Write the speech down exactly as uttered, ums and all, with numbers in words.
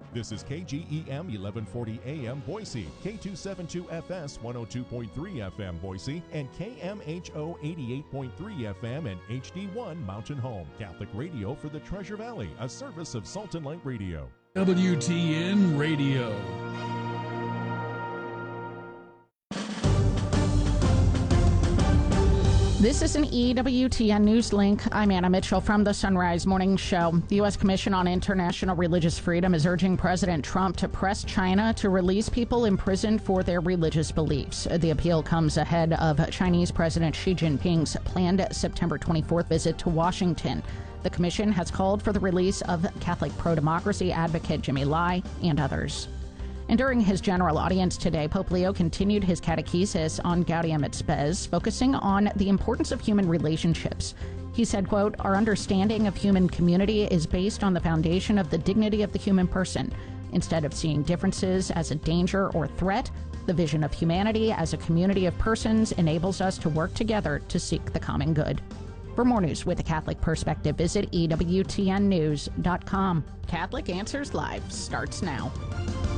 This is K G E M eleven forty A M Boise, K two seventy-two F S one oh two point three F M Boise, and K M H O eighty-eight point three F M and H D one Mountain Home. Catholic radio for the Treasure Valley, a service of Salt and Light Radio. W T N Radio. This is an E W T N News Link. I'm Anna Mitchell from the Sunrise Morning Show. The U S Commission on International Religious Freedom is urging President Trump to press China to release people imprisoned for their religious beliefs. The appeal comes ahead of Chinese President Xi Jinping's planned September twenty-fourth visit to Washington. The commission has called for the release of Catholic pro-democracy advocate Jimmy Lai and others. And during his general audience today, Pope Leo continued his catechesis on Gaudium et Spes, focusing on the importance of human relationships. He said, quote, "Our understanding of human community is based on the foundation of the dignity of the human person. Instead of seeing differences as a danger or threat, the vision of humanity as a community of persons enables us to work together to seek the common good." For more news with a Catholic perspective, visit E W T N news dot com. Catholic Answers Live starts now.